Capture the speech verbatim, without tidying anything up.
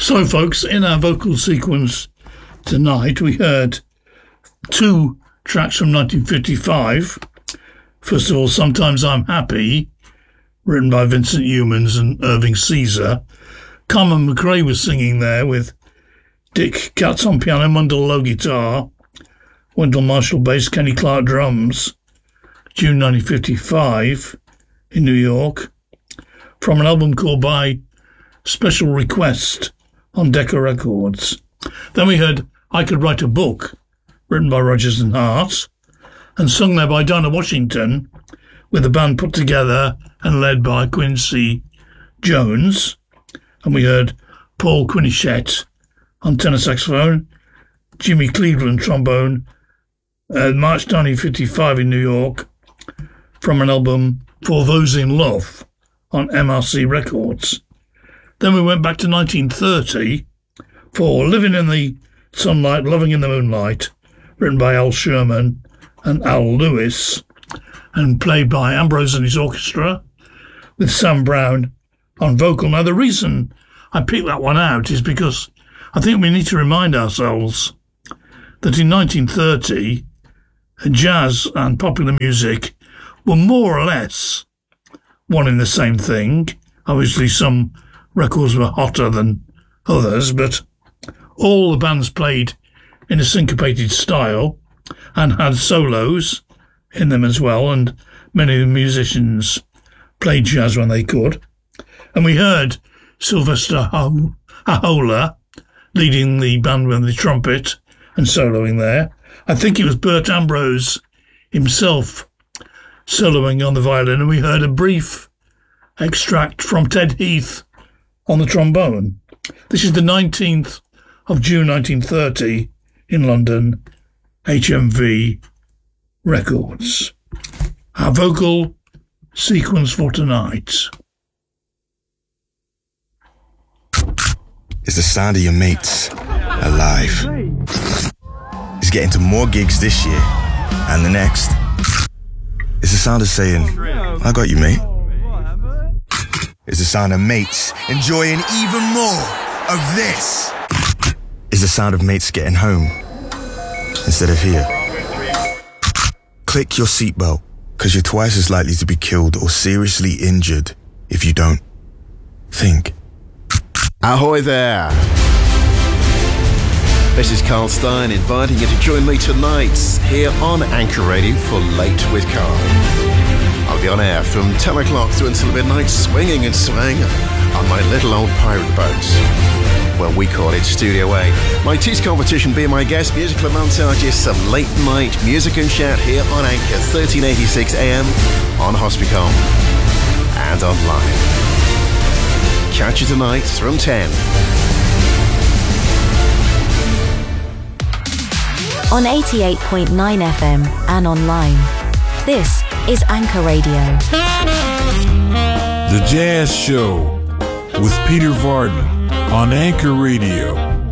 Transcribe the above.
So, folks, in our vocal sequence tonight, we heard two tracks from nineteen fifty-five. First of all, Sometimes I'm Happy, written by Vincent Youmans and Irving Caesar. Carmen McRae was singing there with Dick Katz on piano, Mundell Lowe guitar, Wendell Marshall bass, Kenny Clark drums. June nineteen fifty-five in New York, from an album called By Special Request on Decca Records. Then we heard I Could Write a Book, written by Rodgers and Hart, and sung there by Dinah Washington, with the band put together and led by Quincy Jones. And we heard Paul Quinichette on tenor saxophone, Jimmy Cleveland trombone, uh, March nineteen fifty-five in New York, from an album For Those in Love on M R C Records. Then we went back to nineteen thirty for Living in the Sunlight, Loving in the Moonlight, written by Al Sherman and Al Lewis, and played by Ambrose and his orchestra, with Sam Brown on vocal. Now, the reason I picked that one out is because I think we need to remind ourselves that in nineteen thirty, jazz and popular music were more or less one and the same thing. Obviously, some records were hotter than others, but all the bands played in a syncopated style and had solos in them as well, and many of the musicians played jazz when they could. And we heard Sylvester Ahola leading the band with the trumpet and soloing there. I think it was Bert Ambrose himself soloing on the violin, and we heard a brief extract from Ted Heath on the trombone. This is the nineteenth of June nineteen thirty in London, H M V Records. Our vocal sequence for tonight. It's the sound of your mates alive. It's getting to more gigs this year and the next. It's the sound of saying, I got you, mate. It's the sound of mates enjoying even more of this. It's the sound of mates getting home instead of here. Click your seatbelt, because you're twice as likely to be killed or seriously injured if you don't. Think. Ahoy there! This is Carl Stein inviting you to join me tonight here on Anchor Radio for Late with Carl. I'll be on air from ten o'clock through until midnight, swinging and swaying on my little old pirate boat. Well, we call it Studio A. My tease competition being my guest, musical montages, some late night music and chat here on Anchor, thirteen eighty-six A M on Hospicom and online. Catch you tonight from ten. On eighty-eight point nine F M and online. This is Anchor Radio. The Jazz Show with Peter Varden on Anchor Radio.